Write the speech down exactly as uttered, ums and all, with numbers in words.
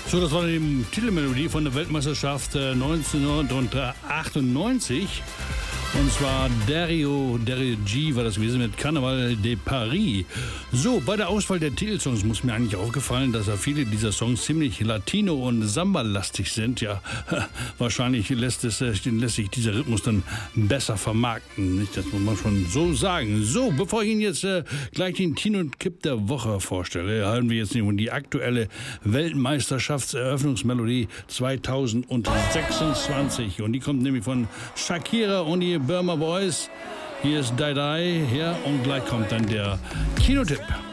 So, das war die Titelmelodie von der Weltmeisterschaft äh, neunzehnhundertachtundneunzig. Und zwar Dario, Dario G war das gewesen mit Carnaval de Paris. So, bei der Auswahl der Titelsongs muss mir eigentlich aufgefallen, dass ja viele dieser Songs ziemlich Latino- und Samba-lastig sind. Ja, wahrscheinlich lässt, es, lässt sich dieser Rhythmus dann besser vermarkten. Nicht, das muss man schon so sagen. So, bevor ich Ihnen jetzt äh, gleich den Tino Kipp der Woche vorstelle, hören wir jetzt die aktuelle Weltmeisterschaftseröffnungsmelodie zweitausendsechsundzwanzig. Und die kommt nämlich von Shakira und die Burma Boys. Hier ist Die Die, ja, und gleich kommt dann der Kinotipp.